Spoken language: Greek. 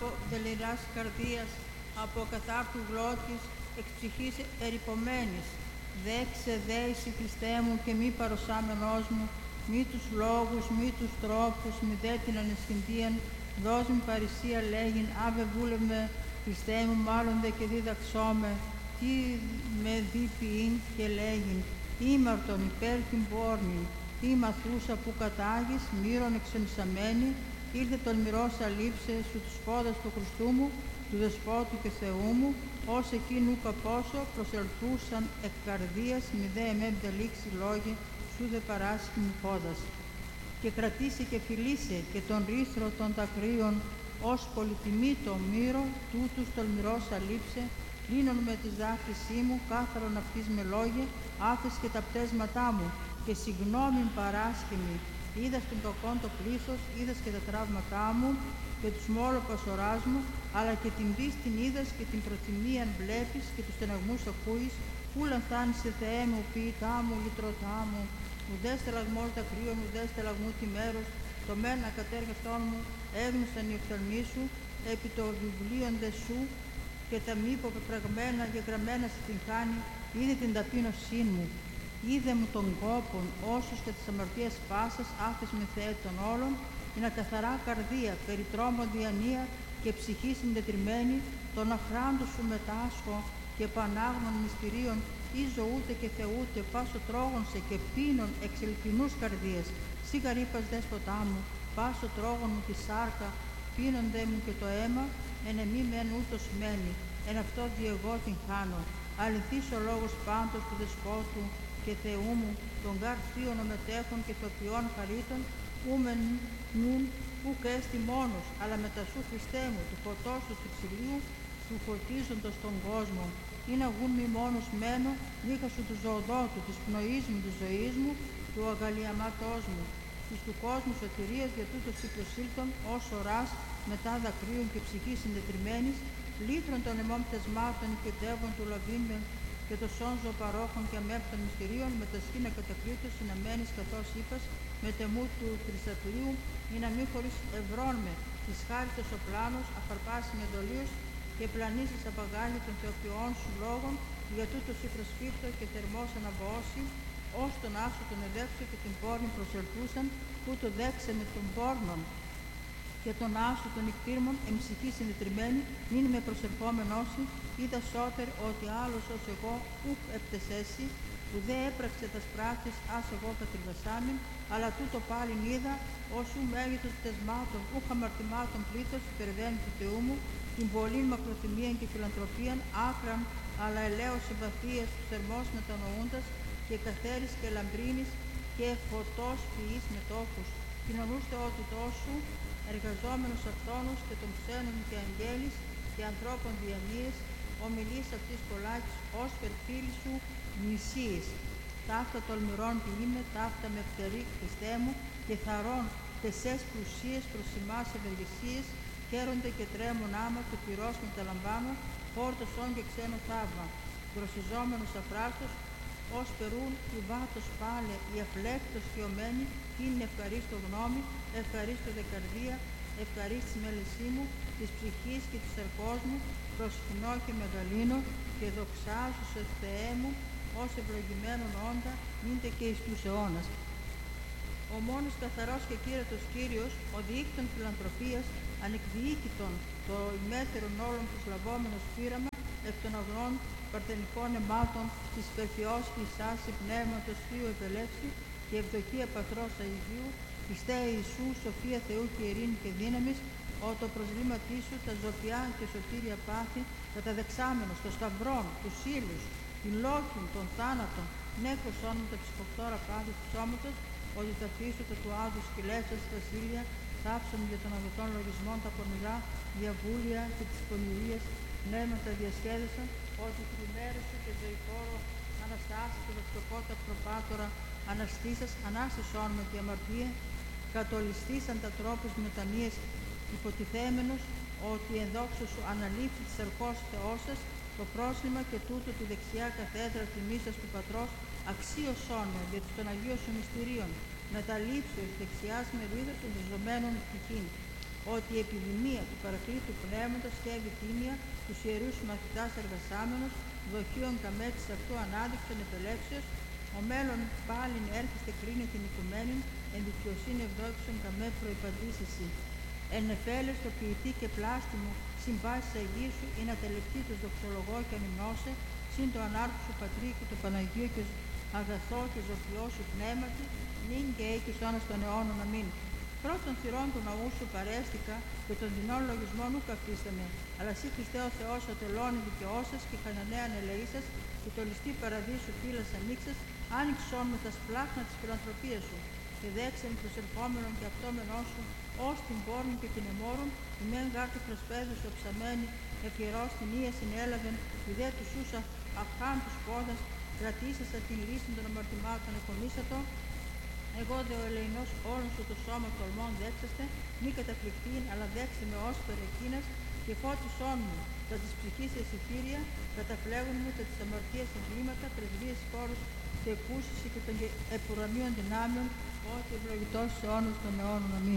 δελειράς καρδίας, από καθάρτου γλώτης, εξ ψυχής ερυπωμένης. Δέξε δέηση Χριστέ μου και μη παροσάμενός μου, μη τους λόγους, μη τους τρόπους, μη δε την ανεσχυντίαν, δώσ' μου παρησία λέγειν, άβε βούλευμε, Χριστέ μου μάλλον δε και δίδαξόμαι, τι με διποιήν και λέγειν, ήμαρτον υπέρ την πόρνην, τι μαθούσα που κατάγεις, μύρον εξονισαμένη, ήλθε τολμηρός αλήψε σου τους πόδας του Χριστού μου, του Δεσπότου και Θεού μου, ως εκείνου καπόσο προσελθούσαν εκ καρδίας, μη δε εμέμπτε λήξη λόγοι, σου δε παράσχη μου πόδας. Και κρατήσει και φιλήσε και τον ρήθρο των δακρύων, ως πολυτιμή το μύρο, τούτους τολμηρός αλήψε, λύνων με τις δάφρυσή μου, κάθαρον αυτής με λόγια, άφες και τα πτέσματά μου, και συγγνώμην παράσχημη, είδας τον κακόν το πλήθος, είδας και τα τραύματά μου, και τους μόλοπας οράς μου, αλλά και την πίστην είδας και την προθυμίαν βλέπεις, και τους στεναγμούς ακούεις, ούλαν θάνησε Θεέ μου, ποιητά μου, λυτρωτά μου, ουδέ στελαγμός δακρύων, ουδέ στελαγμού τη μέρος, το μένα κατέργαστόν μου, έγνωσαν οι οφθαλμοί σου, επί το βιβλίον δε σου, και τα μη υποπεπραγμένα και γραμμένα σε την χάνη, είδε την ταπείνωσή μου. Είδε μου τον κόπον, όσους και της αμαρτίας πάσας, άφες με Θεέ των όλων, είναι καθαρά καρδία, περί τρόμο διανία και ψυχή συντετριμένη, τον αχράντου σου μετάσχω και πανάγνων μυστηρίων, ίζω ούτε και θεούτε, πάσο τρόγωνσε και πίνων εξ ελπινούς καρδίας. Σίγα ρήπας δέσποτά μου, πάσο τρόγων μου τη σάρκα, πίνον δε μου και το αίμα, εν εμή μεν ούτως μένει, εν αυτό διεγώ την χάνω. Αληθής ο λόγος πάντως του Δεσπότου και Θεού μου, των γάρ θείων ομετέχων και θοποιών χαρίτων, ούμεν νουν ουκ έστι μόνος, αλλά μετά σου Χριστέ μου, του φωτός του ψηλίου, του φωτίζοντος τον κόσμο. Είναι αγούν μη μόνος μένω, δίχα σου του ζωοδότου, της πνοής μου, της ζωής μου, του αγαλιαμάτος μου, της του κόσμου σωτηρίας για τούτος τι προσήλθον, ως οράς, μετά δακρύων και ψυχής συντετριμένης, λύτρων των αιμών πτεσμάτων οικετεύων του λαβήνμεν και το σώνζο παρόχων και αμέπτων μυστηρίων, με τα σκήνα κατακρίτως συναμένης καθώς είπας, με τεμού του Τρισατλίου, ή να μη χωρίς ευρών με, της χάριτος ο πλάνος, αφαρπάσει με δολίος, και πλανήσεις απαγάλει των θεοποιών σου λόγων, για τούτος η προσφύρτω και θερμός αναβοώσει, ως τον άσο τον εδέξιο και την πόρνη προσελθούσαν, που το δέξε με τον πόρνον, και τον άσο των νυχτήρμων εμψυχή συνετριμένη, μην με προσερχόμενόσι, είδα σώτερ ότι άλλος ως εγώ ουκ επτεσέσι, που δε έπραξε τα πράξεις ας εγώ κατριβασάμιν, αλλά τούτο πάλιν είδα, όσου μέγεθος πτεσμάτων, ουκ αμαρτημάτων πλήθος υπερβαίνει του Θεού μου, την πολλήν μακροθυμίαν και φιλανθρωπίαν, άκραν, αλλά ελαίος συμπαθίας του θερμός μετανοούντας, και καθαίρης και λαμπρίνης, και φωτός ποιής μετόχους. Κοινωνούστε ότι τόσου, εργαζόμενος αυτόνος και των ξένων και αγγέλης και ανθρώπων διαμίες, ομιλείς αυτής πολλάκης, ως περφίλη σου μνησίης. Ταύτα τολμηρών ποιήμε, ταύτα με φτερή Χριστέ μου, και θαρών τεσές πλουσίες προς ημάς ευεργεσίες, χαίρονται και τρέμουν άμα του πυρός μεταλαμβάνω, φόρτος όν και ξένο θαύμα. Δροσιζόμενος αφράστος, ως περούν του βάτος πάλε, η αφλέκτος χειωμένη, είναι ευχαρίστω γνώμη, ευχαρίστω δε καρδία, ευχαρίστη μέλεσή μου, της ψυχής και της αρκός μου, προσφυνώ και μεγαλύνω, και δοξάζω σε Θεέ μου, ως ευλογημένον όντα, νύντε και εις τους αιώνας. Ο μόνος καθαρός και κύρατος Κύριος, ο διήκτων φιλανθρωπίας, ανεκδιοίκητον το ημέτερον όλων τους λαβόμενος πείραμα, εκ των αγνών παρθενικών αιμάτων, της περφιός Χριστάς πνεύματος Θείου επελεύσει, και ευδοκία Πατρός Αγίου, Χριστέ Ιησού, σοφία Θεού και ειρήνη και δύναμης, ο το προσλήματί σου τα ζωπιά και σωτήρια πάθη, καταδεξάμενος των σταυρών, τους ύλους, την λόκιν, των θάνατων, νέκρος όνων τα ψυχοκτόρα πάθη του σώματος, ότι θα αφήσω τα του άδου σκυλεύσας στα σύλλια, θάψον για των αγωτών λογισμών τα πονηρά, διαβούλια και της πονηρίας, πνεύματα διασχέδεσαν, ότι τριμέρωσε και ζωηφόρο αναστάσει και δοξοκότα προπάτορα, αναστήσας ανάστησόν με τη αμαρτία, κατολιστήσαν τα τρόπους μετανοίες υποτιθέμενος, ότι εν δόξα σου αναλήφθη της αρκός Θεός σας, το πρόσλημα και τούτο τη δεξιά καθέδρα τιμής σας του Πατρός, αξίωσόν με δια των Αγίων σου μυστηρίων, μεταλήψεως δεξιάς μερίδας των δεδομένων πτυχήν. ότι η επιδημία του παρακλήτου πνεύματος στέβει τίμια τους ιερούς μαθητάς εργασάμενος, δοχείων καμέ της αυτού ανάδειξον επελέξεως, ο μέλλον πάλιν έρχεστε κρίνε την οικουμένη, εν δικαιοσύνη ευδόξον καμέ προϋπαντήσει εσύ. Εν εφέλες το ποιητή και πλάστη μου, συμπάσεις Αγίου σου, ή να τελευτεί τους δοξολογώ και ανυμνώσε, συν το ανάρκου σου πατρί και το Παναγίο και αγαθό και ζωφιό σου πνεύματι, νυν και έκεις όνας των αιώνων αμήν. Πρώτων θυρών του ναού σου παρέστηκα και των δεινών λογισμών ουκ αφήσαμε, αλλά εσύ Χριστέ ο Θεός ο τελών δικαιώσας και χανανέαν ελεήσας και το ληστή παραδείσου φύλας ανοίξας, άνοιξον με τα σπλάχνα της φιλανθρωπίας σου και δέξεν προσερχόμενον και αυτόμενό σου ως την πόρνη και την εμόρων, η μεν γάρτη προσπέζος οψαμένη, ευχερός την ία συνέλαβεν, η δε του σούς αχάν τους πόδας, κρατήσασα την λύση των αμαρτημάτων εκομίσατο, εγώ δε ο ελεηνός όλων σου το σώμα τολμών δέξαστε, μη καταφλικτήν, αλλά δέξτε με ως περεκίνας και φώτισόν μου τα της ψυχής εισιτήρια, καταφλέγουν μου τα της αμαρτίας εγκλήματα, πρεσβείες χώρους και εκούσεις και των επουρανίων δυνάμεων, ότι ευλογητός αιώνας των αιώνων αμήν.